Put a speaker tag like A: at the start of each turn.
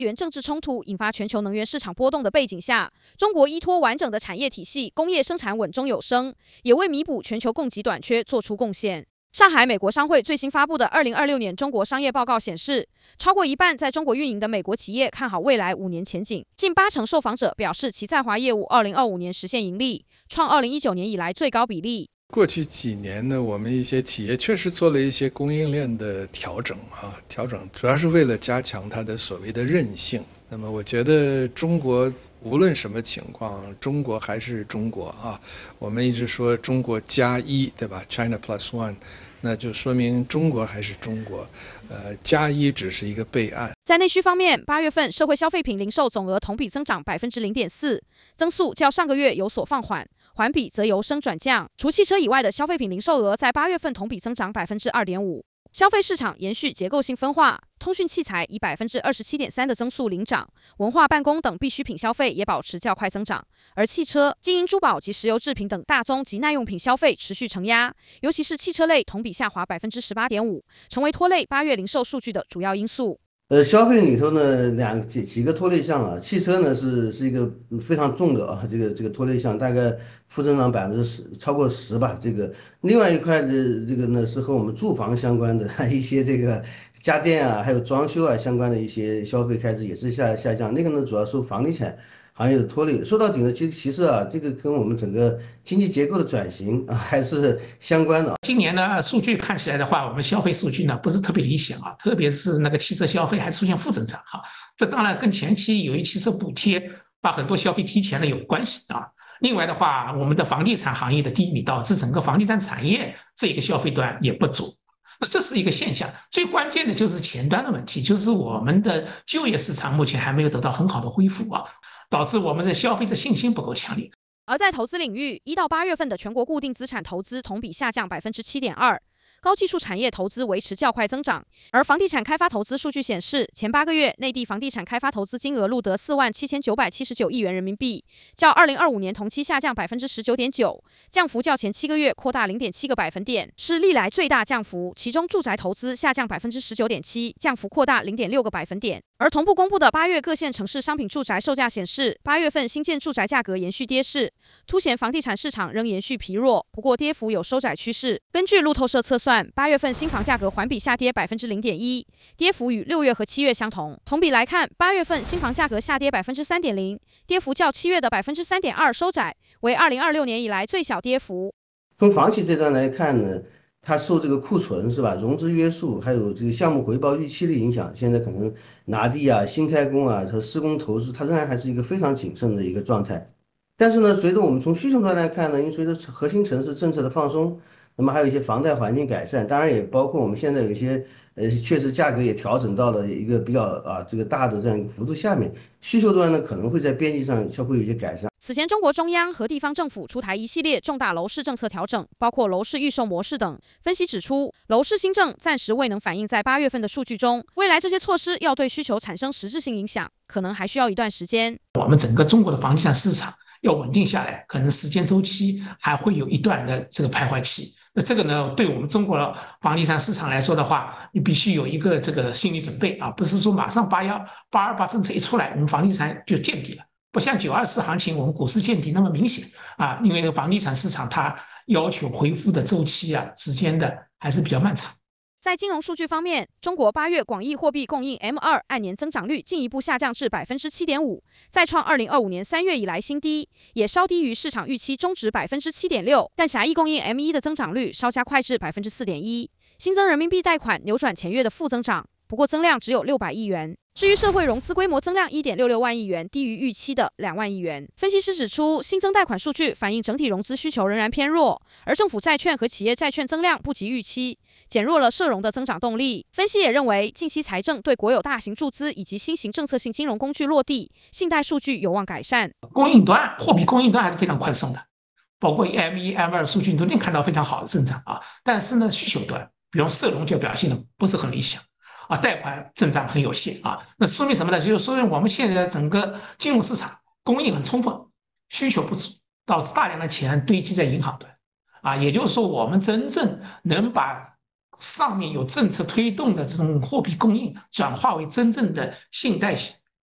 A: 元政治冲突引发全球能源市场波动的背景下，中国依托完整的产业体系，工业生产稳中有升，也为弥补全球供给短缺做出贡献。上海美国商会最新发布的2026年中国商业报告显示，超过一半在中国运营的美国企业看好未来5年前景，近80%受访者表示其在华业务2025年实现盈利，创2019年以来最高比例。
B: 过去几年呢，我们一些企业确实做了一些供应链的调整主要是为了加强它的所谓的韧性。那么我觉得中国无论什么情况，中国还是中国啊。我们一直说中国+1，对吧 ？China +1，那就说明中国还是中国，+1只是一个备案。
A: 在内需方面，8月份社会消费品零售总额同比增长0.4%，增速较上个月有所放缓。环比则由升转降，除汽车以外的消费品零售额在8月份同比增长2.5%。消费市场延续结构性分化，通讯器材以27.3%的增速领涨，文化办公等必需品消费也保持较快增长，而汽车、金银珠宝及石油制品等大宗及耐用品消费持续承压，尤其是汽车类同比下滑18.5%，成为拖累8月零售数据的主要因素。
C: 消费里头呢，几个拖累项啊，汽车呢是一个非常重的啊，这个拖累项，大概负增长10%，超过10%吧。另外一块的这个呢是和我们住房相关的一些这个家电啊，还有装修啊相关的一些消费开支也是下降。那个呢主要受房地产行业的拖累，说到底呢，其实啊，这个跟我们整个经济结构的转型啊还是相关的。
D: 今年呢，数据看起来的话，我们消费数据呢不是特别理想啊，特别是那个汽车消费还出现负增长哈。这当然跟前期有一汽车补贴把很多消费提前了有关系啊。另外的话，我们的房地产行业的低迷导致整个房地产产业这个消费端也不足。那这是一个现象，最关键的就是前端的问题，就是我们的就业市场目前还没有得到很好的恢复啊，导致我们的消费者信心不够强烈。
A: 而在投资领域，1到8月份的全国固定资产投资同比下降7.2%。高技术产业投资维持较快增长，而房地产开发投资数据显示，前8个月内地房地产开发投资金额录得47979亿元人民币，较2025年同期下降19.9%，降幅较前7个月扩大0.7个百分点，是历来最大降幅。其中住宅投资下降19.7%，降幅扩大0.6个百分点。而同步公布的8月各县城市商品住宅售价显示，8月份新建住宅价格延续跌势，凸显房地产市场仍延续疲弱，不过跌幅有收窄趋势。根据路透社测算，8月份新房价格环比下跌0.1%，跌幅与6月和7月相同。同比来看，8月份新房价格下跌3.0%，跌幅较7月的3.2%收窄，为2026年以来最小跌幅。
C: 从房企这端来看呢，它受这个库存是吧，融资约束，还有这个项目回报预期的影响，现在可能拿地啊、新开工啊和施工投资，它仍然还是一个非常谨慎的一个状态。但是呢，随着我们从需求端来看呢，因为随着核心城市政策的放松，那么还有一些房贷环境改善，当然也包括我们现在有一些确实价格也调整到了一个比较这个大的这样一个幅度下面，需求端呢可能会在边际上会有一些改善。
A: 此前，中国中央和地方政府出台一系列重大楼市政策调整，包括楼市预售模式等。分析指出，楼市新政暂时未能反映在8月份的数据中，未来这些措施要对需求产生实质性影响，可能还需要一段时间。
D: 我们整个中国的房地产市场要稳定下来，可能时间周期还会有一段的这个徘徊期。那这个呢，对我们中国的房地产市场来说的话，你必须有一个这个心理准备啊，不是说马上828政策一出来，我们房地产就见底了。不像924行情，我们股市见底那么明显啊，因为房地产市场它要求恢复的周期啊，时间的还是比较漫长。
A: 在金融数据方面，中国8月广义货币供应 M2 按年增长率进一步下降至7.5%，再创2025年3月以来新低，也稍低于市场预期中值7.6%。但狭义供应 M1 的增长率稍加快至4.1%，新增人民币贷款扭转前月的负增长，不过增量只有600亿元。至于社会融资规模增量1.66万亿元，低于预期的2万亿元。分析师指出，新增贷款数据反映整体融资需求仍然偏弱，而政府债券和企业债券增量不及预期，减弱了社融的增长动力。分析也认为，近期财政对国有大型注资以及新型政策性金融工具落地，信贷数据有望改善。
D: 供应端，货币供应端还是非常宽松的，包括 M1、M2 数据都能看到非常好的增长啊。但是呢，需求端，比如社融就表现的不是很理想。贷款增长很有限啊，那说明什么呢？就是说明我们现在整个金融市场供应很充分，需求不足，导致大量的钱堆积在银行端啊。也就是说，我们真正能把上面有政策推动的这种货币供应转化为真正的信贷